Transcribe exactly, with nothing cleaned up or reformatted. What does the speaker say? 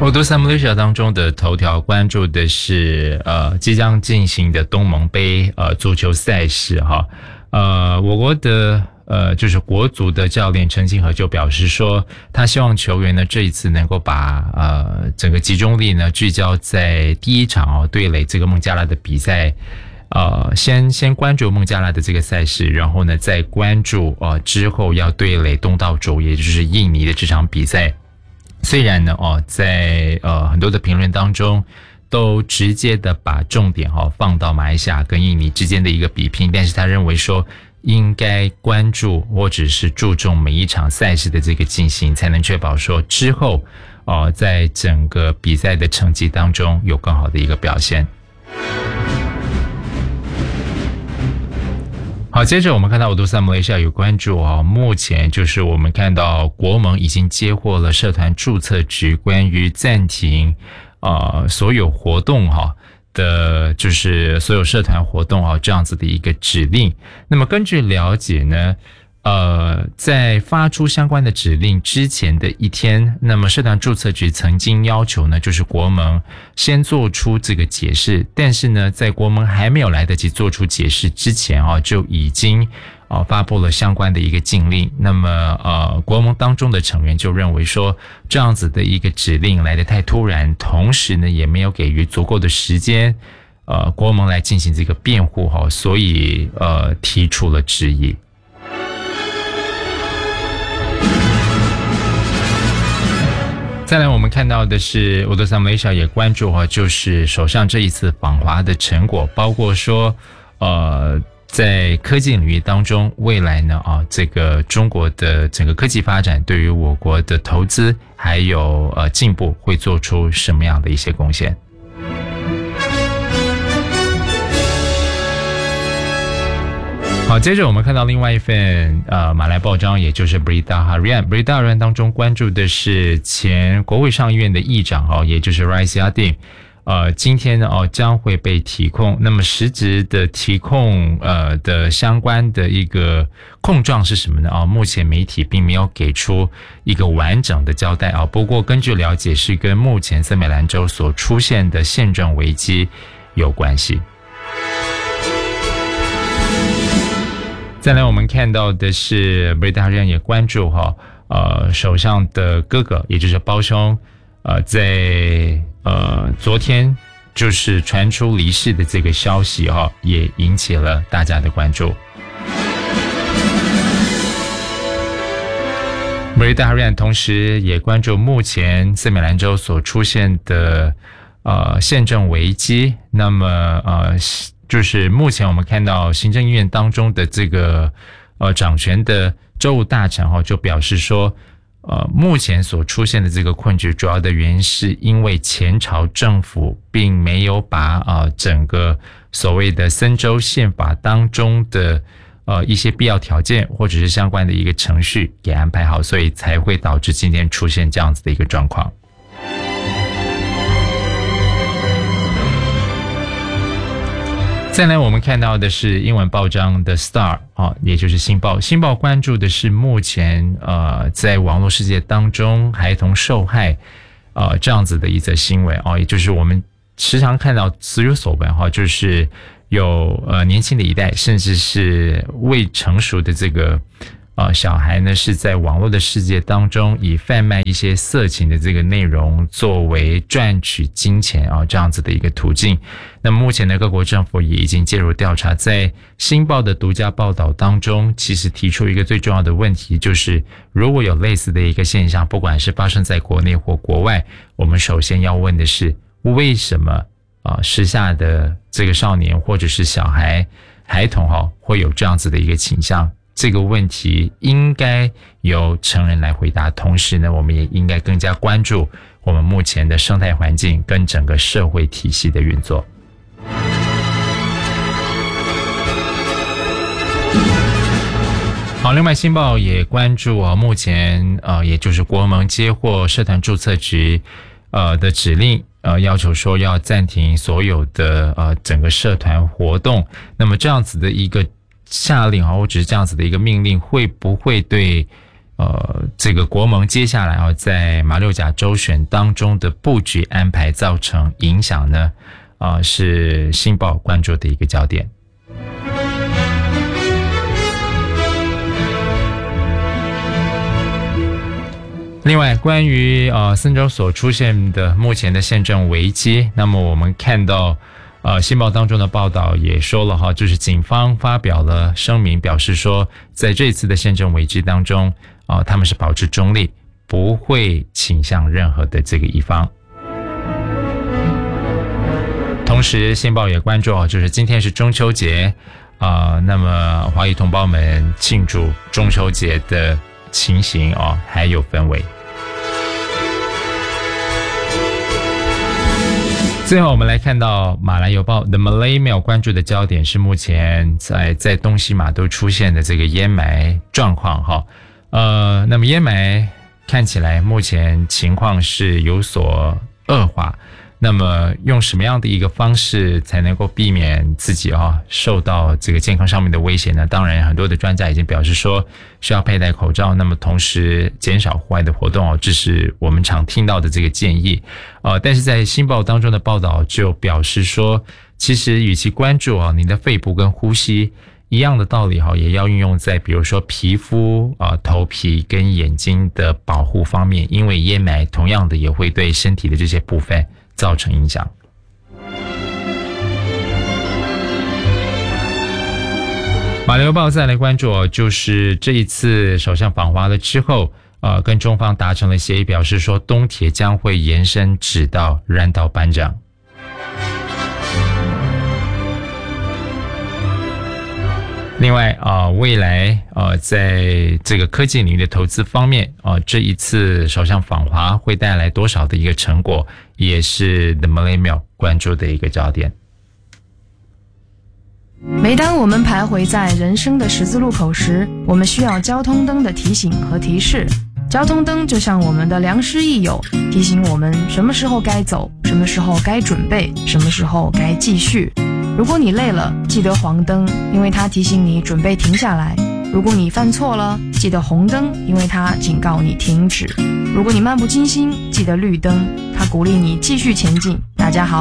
我都在马来西亚当中的头条关注的是呃即将进行的东盟杯呃足球赛事哈，呃我国的呃就是国足的教练陈清和就表示说，他希望球员呢这一次能够把呃整个集中力呢聚焦在第一场哦对垒这个孟加拉的比赛。呃，先先关注孟加拉的这个赛事，然后呢，再关注呃之后要对垒东道主，也就是印尼的这场比赛。虽然呢，哦，在呃很多的评论当中，都直接的把重点哦放到马来西亚跟印尼之间的一个比拼，但是他认为说，应该关注或者是注重每一场赛事的这个进行，才能确保说之后哦、呃、在整个比赛的成绩当中有更好的一个表现。好，接着我们看到我都在马来西亚有关注啊，目前就是我们看到国盟已经接获了社团注册局关于暂停呃所有活动哈的，就是所有社团活动啊这样子的一个指令。那么根据了解呢，呃，在发出相关的指令之前的一天，那么社团注册局曾经要求呢，就是国盟先做出这个解释，但是呢，在国盟还没有来得及做出解释之前啊，就已经啊发布了相关的一个禁令。那么呃，国盟当中的成员就认为说，这样子的一个指令来得太突然，同时呢，也没有给予足够的时间，呃，国盟来进行这个辩护哈，所以呃提出了质疑。再来我们看到的是我的马来西亚也关注啊，就是首相这一次访华的成果，包括说呃在科技领域当中，未来呢啊这个中国的整个科技发展对于我国的投资还有呃进步会做出什么样的一些贡献。好，接着我们看到另外一份呃马来报章，也就是 Berita Harian。Berita Harian 当中关注的是前国会上议院的议长哦，也就是 Rais Yadin， 呃，今天呢哦将会被提控。那么实质的提控呃的相关的一个控状是什么呢？哦，目前媒体并没有给出一个完整的交代啊。不过根据了解，是跟目前森美兰州所出现的宪政危机有关系。再来我们看到的是 Berita Harian 也关注哈呃首相的哥哥，也就是胞兄呃在呃昨天就是传出离世的这个消息哈，也引起了大家的关注。Berita Harian 同时也关注目前森美兰州所出现的呃宪政危机，那么呃就是目前我们看到行政院当中的这个呃掌权的州务大臣哈，就表示说，呃目前所出现的这个困局，主要的原因是因为前朝政府并没有把呃整个所谓的森州宪法当中的呃一些必要条件或者是相关的一个程序给安排好，所以才会导致今天出现这样子的一个状况。再来我们看到的是英文报章的 Star 啊，也就是新报。新报关注的是目前呃在网络世界当中孩童受害呃这样子的一则新闻啊，也就是我们时常看到时有所闻哈，就是有呃年轻的一代甚至是未成熟的这个呃小孩呢，是在网络的世界当中以贩卖一些色情的这个内容作为赚取金钱啊这样子的一个途径。那么目前呢，各国政府也已经介入调查。在新报的独家报道当中，其实提出一个最重要的问题，就是如果有类似的一个现象，不管是发生在国内或国外，我们首先要问的是，为什么啊、呃、时下的这个少年或者是小孩孩童哈、哦、会有这样子的一个倾向？这个问题应该由成人来回答，同时呢，我们也应该更加关注我们目前的生态环境跟整个社会体系的运作。好，另外新报也关注啊，目前呃，也就是国盟接获社团注册局呃的指令，呃，要求说要暂停所有的呃整个社团活动。那么这样子的一个下令啊，或者是这样子的一个命令，会不会对呃，这个国盟接下来啊，在马六甲州选当中的布局安排造成影响呢，啊、呃，是星报关注的一个焦点。另外，关于呃森州所出现的目前的宪政危机，那么我们看到呃新报当中的报道也说了哈，就是警方发表了声明，表示说在这次的宪政危机当中，啊、呃、他们是保持中立，不会倾向任何的这个一方。同时，新报也关注啊，就是今天是中秋节啊、呃，那么华裔同胞们庆祝中秋节的情形哦，还有氛围。最后我们来看到马来邮报 The Malay Mail 关注的焦点是目前在在东西马都出现的这个烟霾状况哈。呃，那么烟霾看起来目前情况是有所恶化。那么用什么样的一个方式才能够避免自己啊受到这个健康上面的威胁呢？当然，很多的专家已经表示说需要佩戴口罩，那么同时减少户外的活动哦，这是我们常听到的这个建议。呃，但是在新报当中的报道就表示说，其实与其关注啊你的肺部跟呼吸一样的道理哈，也要运用在比如说皮肤啊、头皮跟眼睛的保护方面，因为烟霾同样的也会对身体的这些部分造成影响。马来邮报再来关注哦，就是这一次首相访华了之后，呃，跟中方达成了协议，表示说东铁将会延伸直到然岛班长。另外啊、呃，未来呃，在这个科技领域的投资方面啊、呃，这一次首相访华会带来多少的一个成果，也是 The Malay Mail 关注的一个焦点。 每当我们徘徊在人生的十字路口时，我们需要交通灯的提醒和提示。交通灯就像我们的良师益友，提醒我们什么时候该走，什么时候该准备，什么时候该继续。如果你累了，记得黄灯，因为它提醒你准备停下来。如果你犯错了，记得红灯，因为它警告你停止。如果你漫不经心，记得绿灯，它鼓励你继续前进。大家好，